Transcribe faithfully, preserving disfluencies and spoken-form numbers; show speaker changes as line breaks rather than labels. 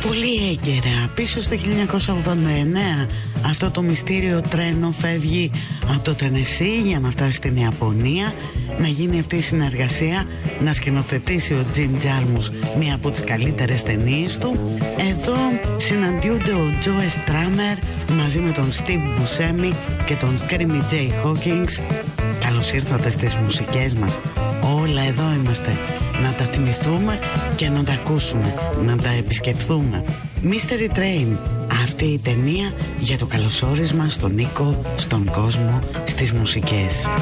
Πολύ έγκαιρα, πίσω στο χίλια εννιακόσια ογδόντα εννέα, αυτό το μυστήριο τρένο φεύγει από το Τενεσί για να φτάσει στην Ιαπωνία, να γίνει αυτή η συνεργασία, να σκηνοθετήσει ο Jim Jarmusch μία από τις καλύτερες ταινίες του. Εδώ συναντιούνται ο Joe Strummer μαζί με τον Steve Buscemi και τον Screamy J. Hawkins. Καλώς ήρθατε στις μουσικές μας. Όλα εδώ είμαστε, να τα θυμηθούμε και να τα ακούσουμε, να τα επισκεφθούμε. Mystery Train, αυτή η ταινία για το καλωσόρισμα στον Νίκο, στον κόσμο, στις μουσικές.